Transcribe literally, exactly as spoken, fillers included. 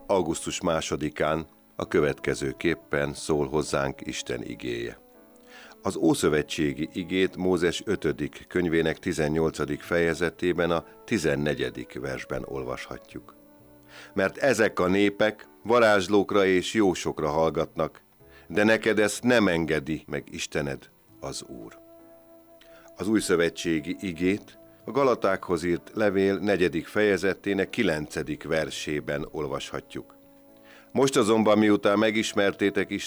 augusztus másodikán a következőképpen szól hozzánk Isten igéje. Az ószövetségi igét Mózes ötödik könyvének tizennyolcadik fejezetében a tizennegyedik versben olvashatjuk. Mert ezek a népek varázslókra és jósokra hallgatnak, de neked ezt nem engedi meg Istened, az Úr. Az újszövetségi igét a Galatákhoz írt levél negyedik fejezetének kilencedik versében olvashatjuk. Most azonban, miután megismertétek Isten